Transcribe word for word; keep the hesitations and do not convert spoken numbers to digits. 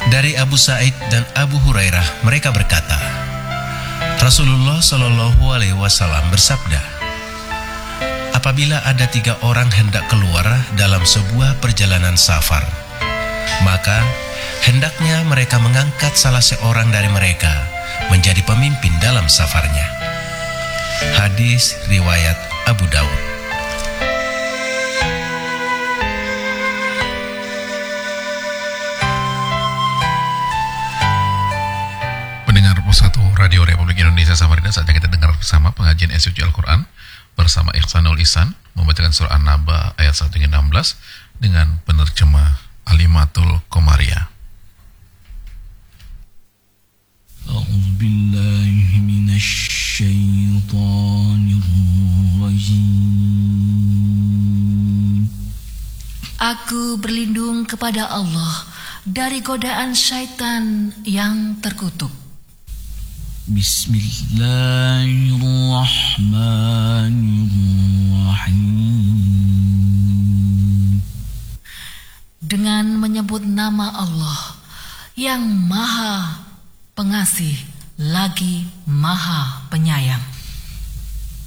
Dari Abu Sa'id dan Abu Hurairah mereka berkata, Rasulullah Shallallahu Alaihi Wasallam bersabda, apabila ada tiga orang hendak keluar dalam sebuah perjalanan safar, maka hendaknya mereka mengangkat salah seorang dari mereka menjadi pemimpin dalam safarnya. Hadis riwayat Abu Daud. Pendengar satu Radio Republik Indonesia Samarinda, saatnya kita dengar bersama pengajian Suci Al-Quran bersama Ihsanul Ihsan membacakan surah An-Naba ayat satu hingga enam belas dengan penerjemah Alimatul Komariah. A'udzu billahi minasy syaithanir rajim. Aku berlindung kepada Allah dari godaan syaitan yang terkutuk. Bismillahirrahmanirrahim. Dengan menyebut nama Allah yang Maha Pengasih lagi Maha Penyayang.